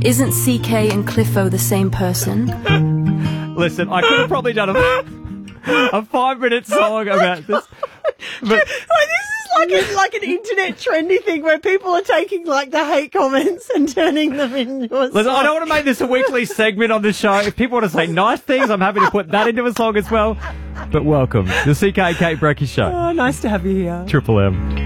Isn't CK and Cliffo the same person? Listen, I could have probably done a 5-minute song about this. But This is like an internet trendy thing where people are taking like the hate comments and turning them into a song. listen, I don't want to make this a weekly segment on the show. If people want to say nice things, I'm happy to put that into a song as well. But welcome, the CK and Kate Brecky Show. Oh, nice to have you here. Triple M.